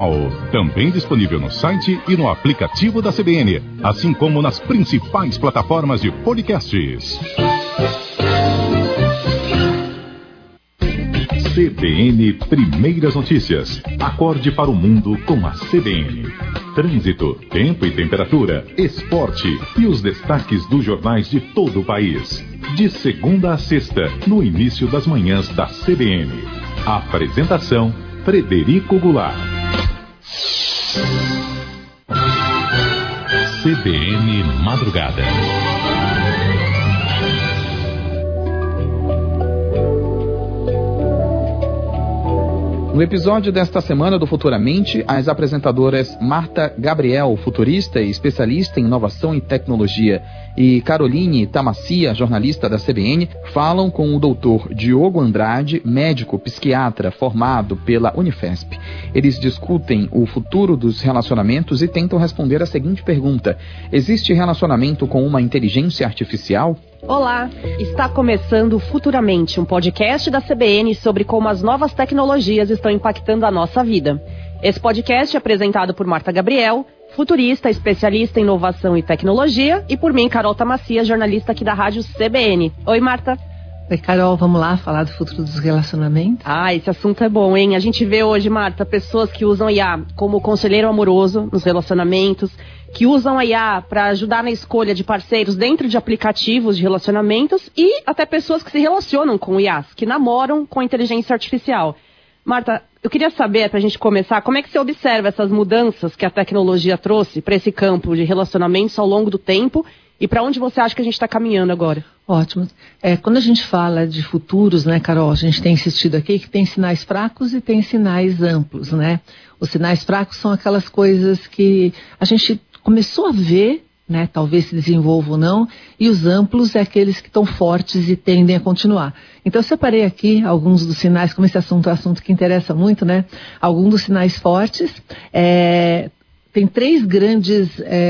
Também disponível no site e no aplicativo da CBN, assim como nas principais plataformas de podcasts. CBN Primeiras Notícias. Acorde para o mundo com a CBN. Trânsito, tempo e temperatura, esporte e os destaques dos jornais de todo o país. De segunda a sexta, no início das manhãs da CBN. Apresentação, Frederico Goulart. CBN Madrugada. No episódio desta semana do Futuramente, as apresentadoras Marta Gabriel, futurista e especialista em inovação e tecnologia, e Caroline Tamassia, jornalista da CBN, falam com o doutor Diogo Andrade, médico psiquiatra formado pela Unifesp. Eles discutem o futuro dos relacionamentos e tentam responder a seguinte pergunta: existe relacionamento com uma inteligência artificial? Olá, está começando Futuramente, um podcast da CBN sobre como as novas tecnologias estão impactando a nossa vida. Esse podcast é apresentado por Marta Gabriel, futurista, especialista em inovação e tecnologia, e por mim, Carol Tamassia, jornalista aqui da rádio CBN. Oi, Marta. Oi, Carol, vamos lá falar do futuro dos relacionamentos? Esse assunto é bom, hein? A gente vê hoje, Marta, pessoas que usam IA como conselheiro amoroso nos relacionamentos, que usam a IA para ajudar na escolha de parceiros dentro de aplicativos de relacionamentos e até pessoas que se relacionam com IAs, que namoram com a inteligência artificial. Marta, eu queria saber, para a gente começar, como é que você observa essas mudanças que a tecnologia trouxe para esse campo de relacionamentos ao longo do tempo e para onde você acha que a gente está caminhando agora? Ótimo. Quando a gente fala de futuros, né, Carol, a gente tem insistido aqui que tem sinais fracos e tem sinais amplos, né? Os sinais fracos são aquelas coisas que a gente começou a ver, né, talvez se desenvolva ou não, e os amplos é aqueles que estão fortes e tendem a continuar. Então eu separei aqui alguns dos sinais, como esse assunto é um assunto que interessa muito, né? Alguns dos sinais fortes. Tem três grandes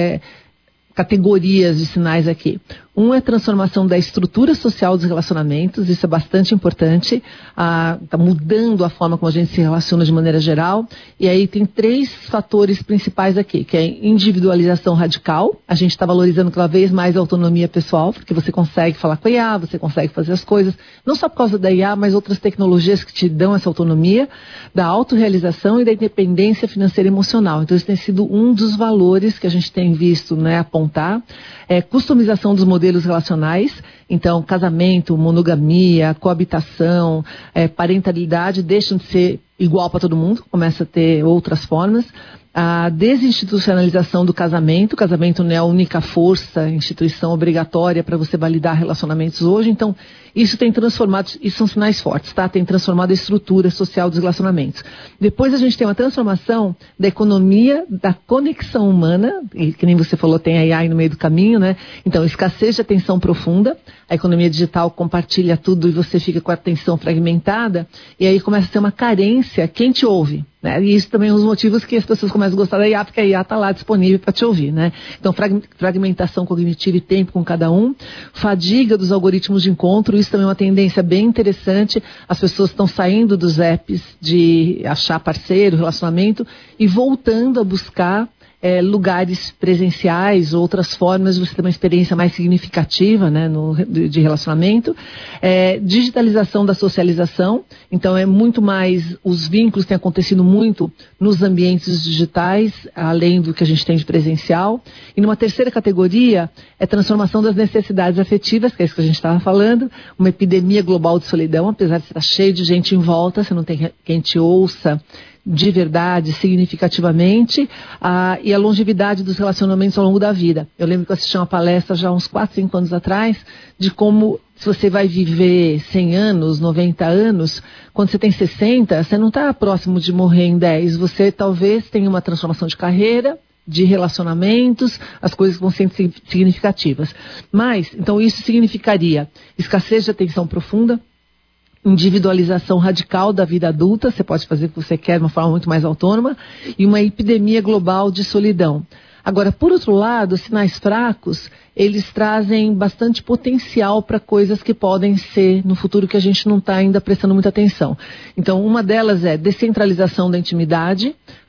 categorias de sinais aqui. Um é a transformação da estrutura social dos relacionamentos, isso é bastante importante, está mudando a forma como a gente se relaciona de maneira geral, e aí tem três fatores principais aqui, que é a individualização radical, a gente está valorizando cada vez mais a autonomia pessoal, porque você consegue falar com a IA, você consegue fazer as coisas, não só por causa da IA, mas outras tecnologias que te dão essa autonomia, da autorrealização e da independência financeira e emocional. Então isso tem sido um dos valores que a gente tem visto, né, apontar, customização dos modelos relacionais, então casamento, monogamia, coabitação, parentalidade deixam de ser igual para todo mundo, começa a ter outras formas. A desinstitucionalização do casamento, o casamento não é a única força, instituição obrigatória para você validar relacionamentos hoje, então isso tem transformado, isso são sinais fortes, tá? Tem transformado a estrutura social dos relacionamentos. Depois a gente tem uma transformação da economia, da conexão humana, e que nem você falou, tem a IA no meio do caminho, né? Então, escassez de atenção profunda, a economia digital compartilha tudo e você fica com a atenção fragmentada, e aí começa a ter uma carência, quem te ouve? Né? E isso também é um dos motivos que as pessoas começam a gostar da IA, porque a IA está lá disponível para te ouvir, né? Então, fragmentação cognitiva e tempo com cada um, fadiga dos algoritmos de encontro, isso também é uma tendência bem interessante, as pessoas estão saindo dos apps de achar parceiro, relacionamento, e voltando a buscar lugares presenciais, outras formas de você ter uma experiência mais significativa, né, de relacionamento. Digitalização da socialização, então é muito mais, os vínculos têm acontecido muito nos ambientes digitais, além do que a gente tem de presencial. E numa terceira categoria, é transformação das necessidades afetivas, que é isso que a gente estava falando, uma epidemia global de solidão, apesar de estar cheio de gente em volta, você não tem quem te ouça de verdade, significativamente, e a longevidade dos relacionamentos ao longo da vida. Eu lembro que eu assisti uma palestra já uns 4, 5 anos atrás, de como se você vai viver 100 anos, 90 anos, quando você tem 60, você não está próximo de morrer em 10, você talvez tenha uma transformação de carreira, de relacionamentos, as coisas vão ser significativas. Mas, então isso significaria escassez de atenção profunda, individualização radical da vida adulta, você pode fazer o que você quer de uma forma muito mais autônoma, e uma epidemia global de solidão. Agora, por outro lado, os sinais fracos, eles trazem bastante potencial para coisas que podem ser no futuro que a gente não está ainda prestando muita atenção. Então, uma delas é descentralização da intimidade.